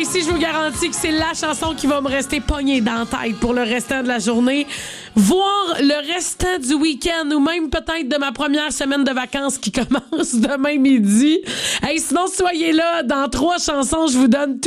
ici, je vous garantis que c'est la chanson qui va me rester pognée dans la tête pour le restant de la journée, voire le restant du week-end ou même peut-être de ma première semaine de vacances qui commence demain midi. Hey, sinon, soyez là. Dans 3 chansons, je vous donne